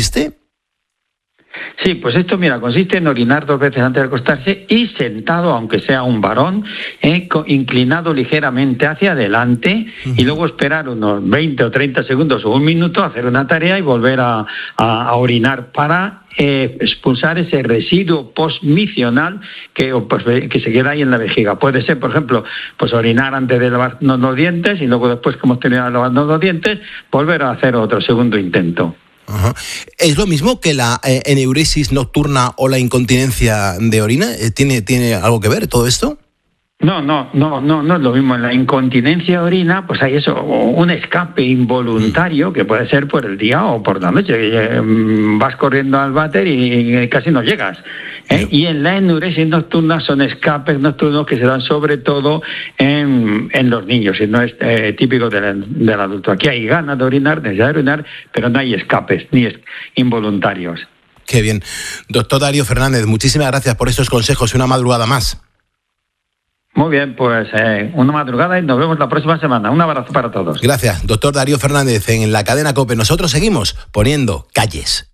consiste? Sí, pues esto, mira, consiste en orinar 2 veces antes de acostarse y sentado, aunque sea un varón, inclinado ligeramente hacia adelante, y luego esperar unos 20 o 30 segundos o un minuto, hacer una tarea y volver a orinar para expulsar ese residuo postmicional que se queda ahí en la vejiga. Puede ser, por ejemplo, pues orinar antes de lavarnos los dientes y luego después que hemos terminado de lavarnos los dientes, volver a hacer otro segundo intento. Ajá. ¿Es lo mismo que la enuresis nocturna o la incontinencia de orina? ¿Tiene algo que ver todo esto? No es lo mismo. En la incontinencia de orina, pues hay eso, un escape involuntario que puede ser por el día o por la noche. Vas corriendo al váter y casi no llegas. Y en la enuresis nocturna son escapes nocturnos que se dan sobre todo en los niños, y no es típico del adulto. Aquí hay ganas de orinar, necesidad de orinar, pero no hay escapes ni involuntarios. Qué bien. Doctor Darío Fernández, muchísimas gracias por estos consejos y una madrugada más. Muy bien, pues una madrugada y nos vemos la próxima semana. Un abrazo para todos. Gracias, doctor Darío Fernández en la cadena COPE. Nosotros seguimos poniendo calles.